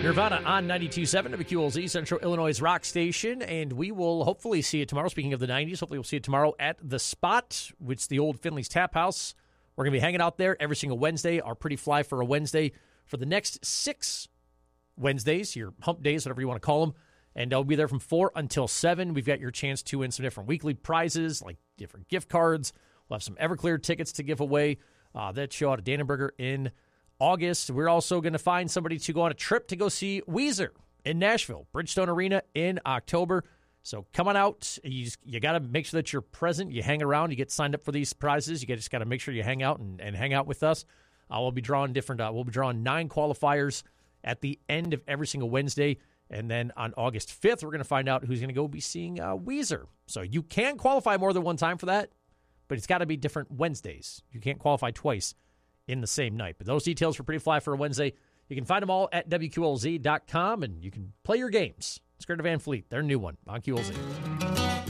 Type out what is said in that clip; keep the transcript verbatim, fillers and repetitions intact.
Nirvana on ninety-two point seven W Q L Z, Central Illinois' rock station, and we will hopefully see it tomorrow. Speaking of the nineties, hopefully we'll see it tomorrow at The Spot, which is the old Finley's Tap House. We're going to be hanging out there every single Wednesday, our Pretty Fly for a Wednesday, for the next six Wednesdays, your hump days, whatever you want to call them, and I'll be there from four until seven. We've got your chance to win some different weekly prizes, like different gift cards. We'll have some Everclear tickets to give away. Uh, that show out at Dannenberger in August. We're also going to find somebody to go on a trip to go see Weezer in Nashville, Bridgestone Arena in October. So come on out. You, just, you got to make sure that you're present. You hang around. You get signed up for these prizes. You just got to make sure you hang out and, and hang out with us. Uh, we'll be drawing different. Uh, we'll be drawing nine qualifiers at the end of every single Wednesday. And then on August fifth, we're going to find out who's going to go be seeing uh, Weezer. So you can qualify more than one time for that, but it's got to be different Wednesdays. You can't qualify twice in the same night. But those details for Pretty Fly for a Wednesday, you can find them all at W Q L Z dot com, and you can play your games. It's Greta Van Fleet, their new one on Q L Z.